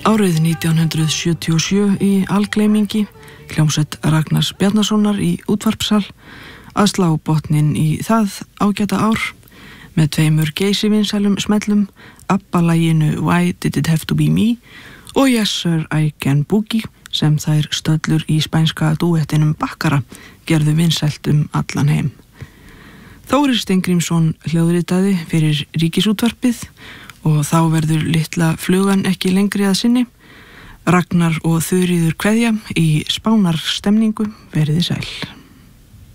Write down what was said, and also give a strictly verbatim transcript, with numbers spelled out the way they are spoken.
Árið nítján hundruð sjötíu og sjö í algleymingi, hljómsveit Ragnars Bjarnasonar í útvarpssal, að slá botninn í það ágæta ár með tveimur geysivinsælum smellum, ABBA-laginu Why Did It Have To Be Me og Yes Sir I Can Boogie sem þær stöllur í spænska dúettinum Bakkara gerðu vinsælt um allan heim. Þórir Steingrímsson hljóðritaði fyrir Ríkisútvarpið og þá verður litla flugan ekki lengri að sinni. Ragnar og Þuríður kveðja í Spánar stemningu, veriði sæl.